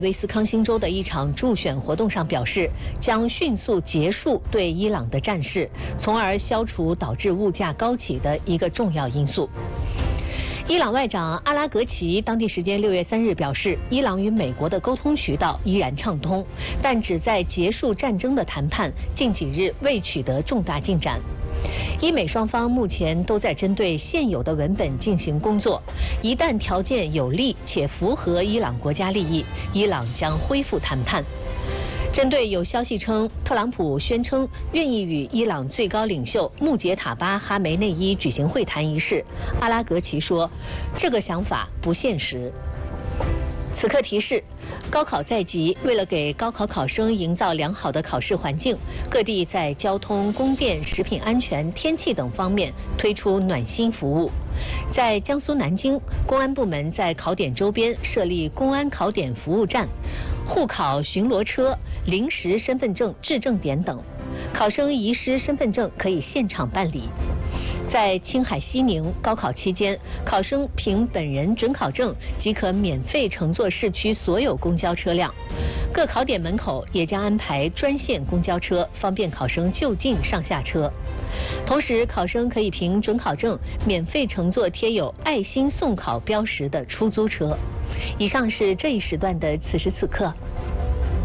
威斯康星州的一场助选活动上表示，将迅速结束对伊朗的战事，从而消除导致物价高企的一个重要因素。伊朗外长阿拉格齐当地时间6月3日表示，伊朗与美国的沟通渠道依然畅通，但旨在结束战争的谈判近几日未取得重大进展。伊美双方目前都在针对现有的文本进行工作，一旦条件有利且符合伊朗国家利益，伊朗将恢复谈判。针对有消息称特朗普宣称愿意与伊朗最高领袖穆杰塔巴·哈梅内伊举行会谈一事，阿拉格齐说，这个想法不现实。此刻提示：高考在即，为了给高考考生营造良好的考试环境，各地在交通、供电、食品安全、天气等方面推出暖心服务。在江苏南京，公安部门在考点周边设立公安考点服务站、护考巡逻车、临时身份证质证点等，考生遗失身份证可以现场办理。在青海西宁，高考期间，考生凭本人准考证即可免费乘坐市区所有公交车辆。各考点门口也将安排专线公交车，方便考生就近上下车。同时，考生可以凭准考证免费乘坐贴有爱心送考标识的出租车。以上是这一时段的此时此刻。